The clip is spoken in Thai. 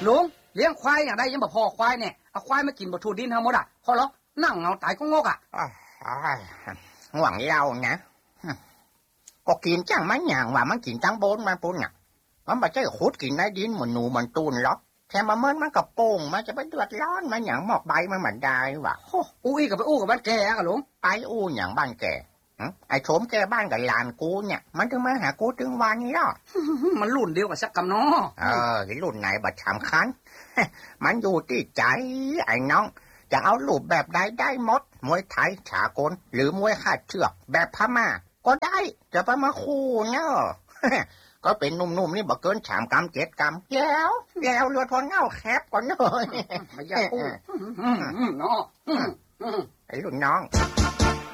ลุงเลี้ยงควายอย่างไรยังบ่พอควายเนี่ยเอาควายมากินบ่ทูดินทั้งหมดอ่ะพอแล้วนั่งเงาตายก็งกอ่ะหวังเรานะก็กินจังมันอย่างว่ามันกินจังโบนมันปุ่นอ่ะมันไม่ใช่ขุดกินในดินเหมือนหนูมันตูนหรอกแค่มาเมินมันกับโป่งมันจะไปเดือดร้อนมันอย่างหมอกใบมันเหมือนได้ว่ะอู้อีกับไปอู้กับบ้านแกอ่ะลุงไปอู้อย่างบ้านแกไอ้โฉมแกบ้านกับหลานกูเนี่ยมันถึงมาหากูถึงวันนี้หรอมันรุ่นเดียวกับสักกำน้อรุ่นไหนบัดสำคัญมันอยู่ที่ใจไอ้น้องจะเอารูปแบบใดได้หมดมวยไทยฉากลหรือมวยคาดเชือกแบบพม่าก็ได้จะไปมาคู่เนาะก็เป็นนุ่มๆนี่บ่เกิน3 กรัม 7 กรัมแล้วเรือทนเงาแคบก่อนเลยไม่อยากพูดเนาะไอ้รุ่นน้อง